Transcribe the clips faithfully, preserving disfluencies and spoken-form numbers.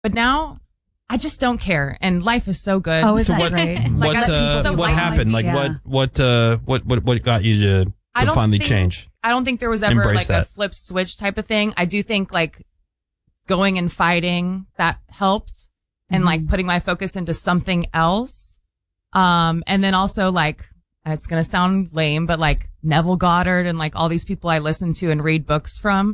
But now I just don't care, and life is so good. Oh, is so that what, great? What, like, uh, so what light happened? Like yeah. what, what, uh, what, what, what got you to, to I don't finally think, change? I don't think there was ever Embrace like that. a flip switch type of thing. I do think like going and fighting that helped, and Mm-hmm. like putting my focus into something else. Um, and then also like, it's going to sound lame, but like Neville Goddard and like all these people I listen to and read books from.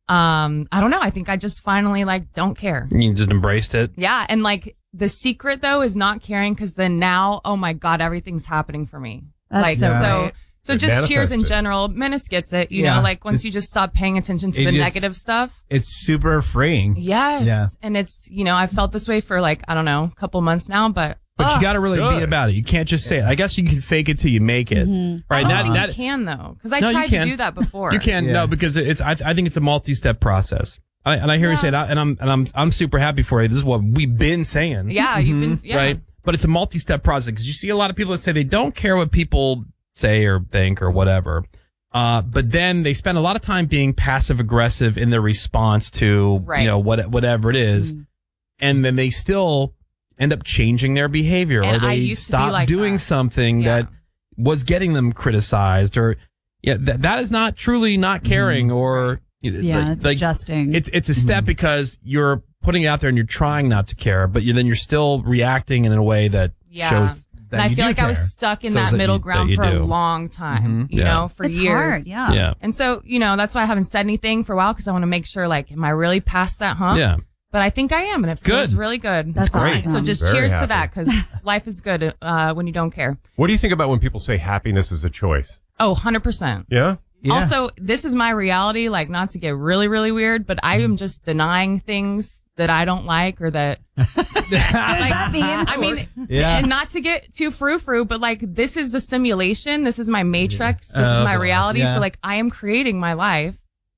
Um, I don't know. I think I just finally like don't care. You just embraced it. Yeah. And like the secret though is not caring, because then now, oh my God, everything's happening for me. That's like, so so, right. so It just cheers in manifested. general. Menace gets it, you Yeah. know, like once It's- you just stop paying attention to it the just- negative stuff. It's super freeing. Yes. Yeah. And it's, you know, I've felt this way for like, I don't know, a couple months now, but. But ugh, you got to really Good. be about it. You can't just say it. I guess you can fake it till you make it, I right? don't That think that you can though, because I No, you tried to can. do that before. you can Yeah. no because it's. I, I think it's a multi-step process. I, and I hear you say that, and I'm and I'm I'm super happy for you. This is what we've been saying, Yeah, you've been, yeah. right? But it's a multi-step process, because you see a lot of people that say they don't care what people say or think or whatever. Uh, but then they spend a lot of time being passive aggressive in their response to, Right. you know, what, whatever it is. And then they still end up changing their behavior, And or I they used to be stop like doing that. something Yeah. that was getting them criticized, or yeah, that, that is not truly not caring, or Yeah, like, it's like, adjusting. it's, it's a step because you're putting it out there and you're trying not to care, but you, then you're still reacting in a way that Yeah. shows And I you feel do like I was care. stuck in Shows that that middle you- that ground you for do. a long time, Mhm. you Yeah. know, for it's years. hard. Yeah. yeah. And so, you know, that's why I haven't said anything for a while, because I want to make sure, like, am I really past that hump? Yeah. But I think I am, and it feels Good. really good. That's great. awesome. So just Very cheers happy. to that, because life is good uh, when you don't care. What do you think about when people say happiness is a choice? Oh, one hundred percent. Yeah? Yeah. Also, this is my reality, like, not to get really, really weird, but I am just denying things that I don't like, or that, like, that mean? I mean, Yeah. and not to get too frou-frou, but like, this is the simulation. This is my matrix. This Oh, is my boy. reality. Yeah. So like, I am creating my life.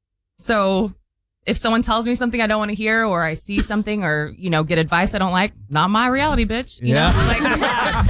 So if someone tells me something I don't want to hear, or I see something, or, you know, get advice I don't like, not my reality, bitch. You Yeah. know, like, like,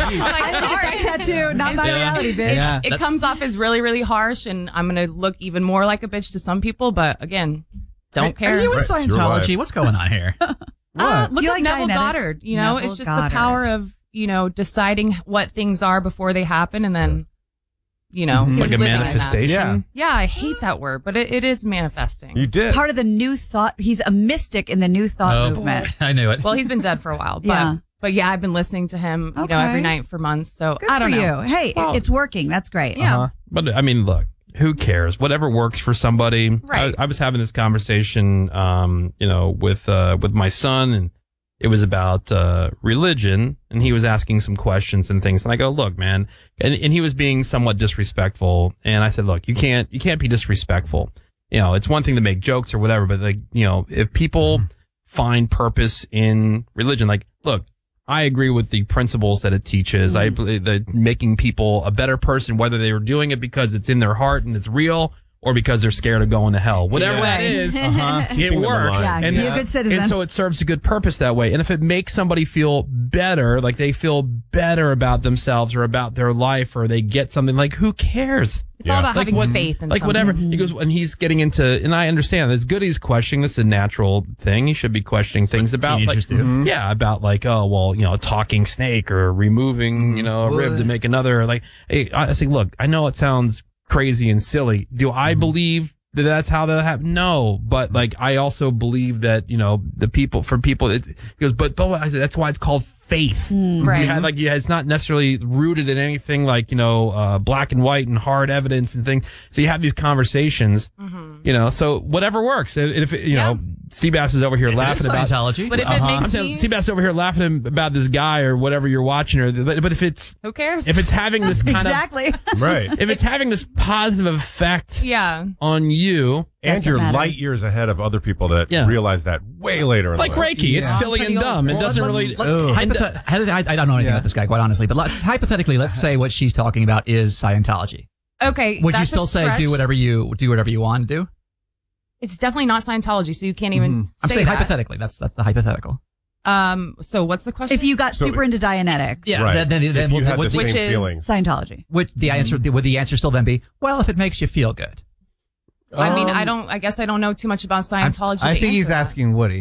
I didn't get that tattoo. Not my It's- reality, bitch. it's- Yeah. it comes off as really, really harsh, and I'm going to look even more like a bitch to some people. But again, don't care. Are you in Right, it's your Scientology? life. What's going on here? Uh, What? look Do you at like Neville Dianetics? Goddard. You know, Neville it's just Goddard. the power of, you know, deciding what things are before they happen, and then, you know, Like a living in that. manifestation. Yeah. Yeah, I hate that word, but it, it is manifesting. You did. Part of the new thought. He's a mystic in the new thought Oh, movement. I knew it. Well, he's been dead for a while, but Yeah. but yeah, I've been listening to him, you know, Okay. every night for months. So Good I don't for know. you. Hey, Well- it's working. That's great. Yeah. Uh-huh. But I mean, look, who cares? Whatever works for somebody. Right. I, I was having this conversation, um, you know, with uh, with my son, and it was about uh, religion, and he was asking some questions and things, and I go, look, man, and, and he was being somewhat disrespectful, and I said, look, you can't you can't be disrespectful. You know, it's one thing to make jokes or whatever, but like, you know, if people find purpose in religion, like, look, I agree with the principles that it teaches. I believe that making people a better person, whether they were doing it because it's in their heart and it's real, or because they're scared of going to hell. Whatever Yeah. that is, Uh-huh. it Keeping them works. alive. Yeah, and, be a good citizen. and so it serves a good purpose that way. And if it makes somebody feel better, like they feel better about themselves or about their life, or they get something, like, who cares? It's all Yeah. about Like having what- faith in Like something. whatever. He goes, and he's getting into, and I understand, it's good he's questioning. This is a natural thing. He should be questioning things about, like, teenagers do. yeah, about like, oh, well, you know, a talking snake, or removing, you know, a rib to make another. Like, hey, I say, look, I know it sounds crazy and silly. Do I believe that that's how that happen? No, but like, I also believe that, you know, the people, for people, it, he goes, but, but I said, that's why it's called faith. Right. You had, like, yeah, it's not necessarily rooted in anything like, you know, uh, black and white and hard evidence and things. So you have these conversations, you know, so whatever works. And if, it, you Yeah. know, Seabass is over here laughing about Scientology. But if uh-huh. it I'm makes saying me, Seabass over here laughing about this guy or whatever you're watching, or but, but if it's who cares? if it's having this kind Exactly. Right. of if it's having this positive effect yeah. on you, And That's you're what matters. light years ahead of other people that Yeah. realize that way later in like life. Reiki, it's Yeah. silly Pretty and old. dumb. It Well, doesn't let's- really. Let's Ugh. hypothet- I, I don't know anything Yeah. about this guy, quite honestly, but let's hypothetically, let's say what she's talking about is Scientology. Okay. Would you that's a still say stretch. do whatever you do whatever you want to do? It's definitely not Scientology, so you can't even Mhm. I'm say saying that. hypothetically. That's that's the hypothetical. Um. So what's the question? If you got So- super into Dianetics, Yeah. Right. Then, then, then if you would- had the would- same Which is- feelings. Scientology. would the answer would the answer still then be, well, if it makes you feel good? I mean, Um, I don't. I guess I don't know too much about Scientology. I to think he's answer that. asking Woody.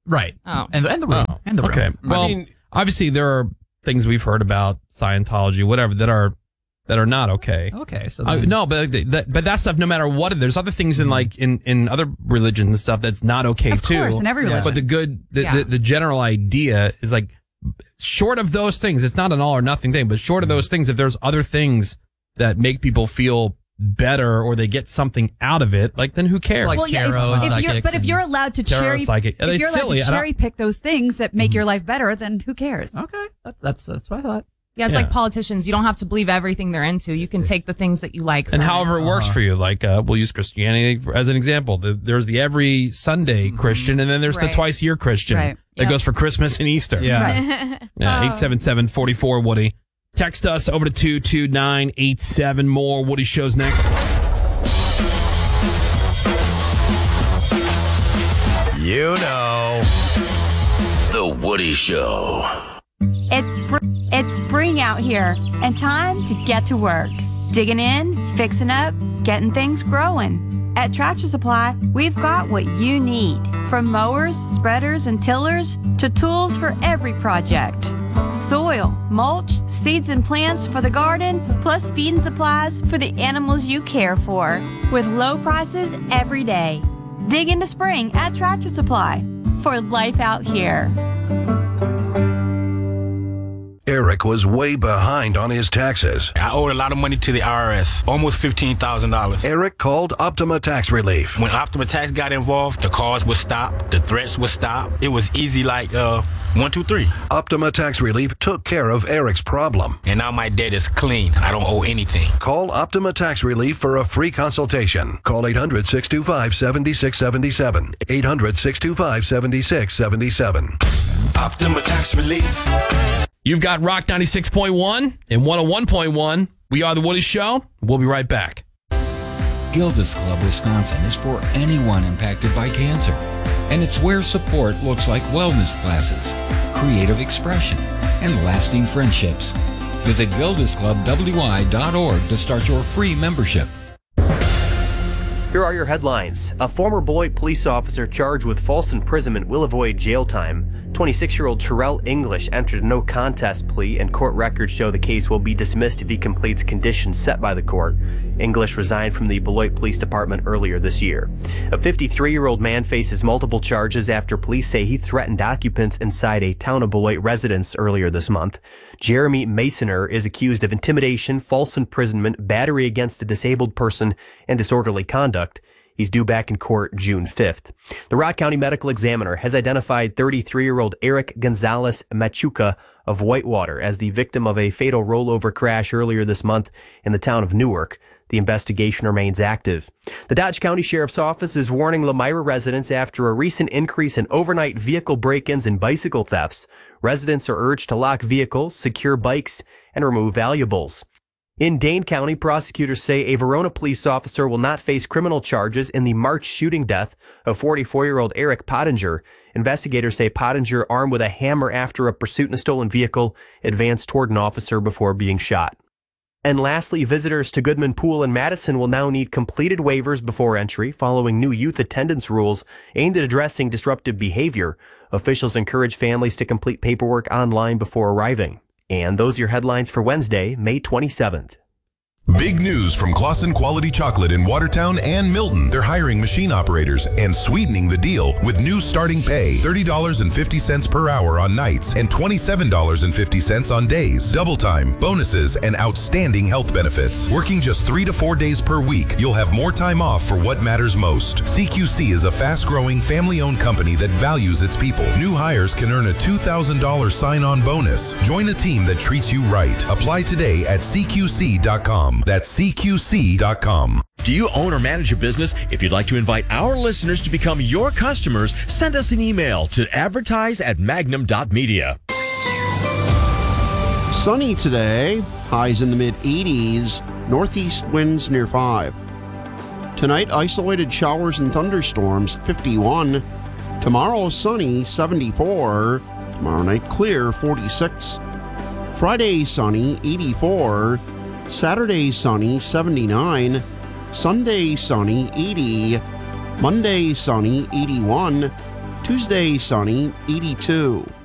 Right. Oh. And, and the room. Oh, and the room. okay. Well, I mean- obviously there are things we've heard about Scientology, whatever, that are that are not okay. Okay. So Uh, then, no, but that, but that stuff, no matter what, there's other things in like in, in other religions and stuff that's not okay Of too. course, in every religion. But the good, the, Yeah. the, the general idea is like, short of those things, it's not an all or nothing thing, but short of those things, if there's other things that make people feel better or they get something out of it, like then who cares? like Well, yeah, tarot if, and if you're, psychics but if and- you're allowed to Tarot, cherry, psychic. if It's you're allowed silly. I to don't- cherry pick those things that make your life better, then who cares? Okay. That, that's that's what I thought. Yeah, it's Yeah. like politicians. You don't have to believe everything they're into. You can take the things that you like. And from however it. it works for you, like uh, we'll use Christianity as an example. The, there's the every Sunday Christian, and then there's the Right. twice a year Christian Right. that Yep. goes for Christmas and Easter. Yeah. Yeah, eight seven seven, four four, Woody. Text us over to two two nine eight seven. More Woody shows next. You know. The Woody Show. It's spr- it's spring out here, and time to get to work. Digging in, fixing up, getting things growing. At Tractor Supply, we've got what you need. From mowers, spreaders, and tillers to tools for every project. Soil, mulch, seeds and plants for the garden, plus feeding supplies for the animals you care for. With low prices every day. Dig into spring at Tractor Supply for life out here. Eric was way behind on his taxes. I owed a lot of money to the I R S, almost fifteen thousand dollars. Eric called Optima Tax Relief. When Optima Tax got involved, the calls would stop, the threats would stop. It was easy like uh, one, two, three. Optima Tax Relief took care of Eric's problem. And now my debt is clean. I don't owe anything. Call Optima Tax Relief for a free consultation. Call eight hundred, six two five, seven six seven seven. eight hundred, six two five, seven six seven seven. Optima Tax Relief. You've got Rock ninety-six point one and one oh one point one. We are The Woody Show. We'll be right back. Gilda's Club Wisconsin is for anyone impacted by cancer. And it's where support looks like wellness classes, creative expression, and lasting friendships. Visit gildas club w i dot org to start your free membership. Here are your headlines. A former Beloit police officer charged with false imprisonment will avoid jail time. twenty-six-year-old Terrell English entered a no-contest plea, and court records show the case will be dismissed if he completes conditions set by the court. English resigned from the Beloit Police Department earlier this year. A fifty-three-year-old man faces multiple charges after police say he threatened occupants inside a Town of Beloit residence earlier this month. Jeremy Masoner is accused of intimidation, false imprisonment, battery against a disabled person, and disorderly conduct. He's due back in court June fifth. The Rock County Medical Examiner has identified thirty-three-year-old Eric Gonzalez Machuca of Whitewater as the victim of a fatal rollover crash earlier this month in the town of Newark. The investigation remains active. The Dodge County Sheriff's Office is warning Lamira residents after a recent increase in overnight vehicle break-ins and bicycle thefts. Residents are urged to lock vehicles, secure bikes, and remove valuables. In Dane County, prosecutors say a Verona police officer will not face criminal charges in the March shooting death of forty-four-year-old Eric Pottinger. Investigators say Pottinger, armed with a hammer after a pursuit in a stolen vehicle, advanced toward an officer before being shot. And lastly, visitors to Goodman Pool in Madison will now need completed waivers before entry following new youth attendance rules aimed at addressing disruptive behavior. Officials encourage families to complete paperwork online before arriving. And those are your headlines for Wednesday, May twenty-seventh. Big news from Claussen Quality Chocolate in Watertown and Milton. They're hiring machine operators and sweetening the deal with new starting pay, thirty dollars and fifty cents per hour on nights and twenty-seven dollars and fifty cents on days. Double time, bonuses, and outstanding health benefits. Working just three to four days per week, you'll have more time off for what matters most. C Q C is a fast-growing, family-owned company that values its people. New hires can earn a two thousand dollars sign-on bonus. Join a team that treats you right. Apply today at C Q C dot com. That's C Q C dot com. Do you own or manage a business? If you'd like to invite our listeners to become your customers, send us an email to advertise at magnum dot media. Sunny today, highs in the mid eighties, northeast winds near five. Tonight, isolated showers and thunderstorms, fifty-one. Tomorrow, sunny, seventy-four. Tomorrow night, clear, forty-six. Friday, sunny, eighty-four. Saturday, sunny, seventy-nine. Sunday, sunny, eighty. Monday, sunny, eighty-one. Tuesday, sunny, eighty-two.